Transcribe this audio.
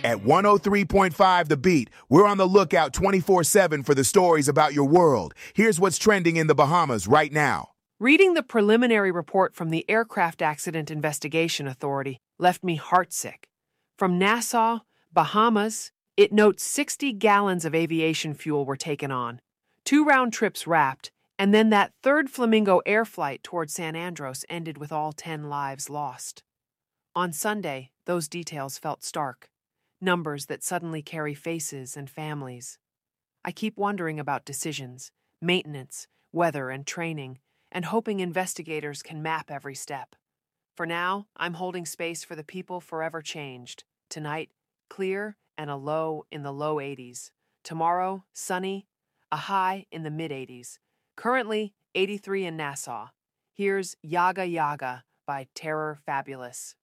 At 103.5 The Beat, we're on the lookout 24/7 for the stories about your world. Here's what's trending in the Bahamas right now. Reading the preliminary report from the Aircraft Accident Investigation Authority left me heartsick. From Nassau, Bahamas, it notes 60 gallons of aviation fuel were taken on, 2 round trips wrapped, and then that third Flamingo air flight toward San Andros ended with all 10 lives lost. On Sunday, those details felt stark. Numbers that suddenly carry faces and families. I keep wondering about decisions, maintenance, weather, and training, and hoping investigators can map every step. For now, I'm holding space for the people forever changed. Tonight, clear and a low in the low 80s. Tomorrow, sunny, a high in the mid-80s. Currently, 83 in Nassau. Here's Yaga Yaga by Terror Fabulous.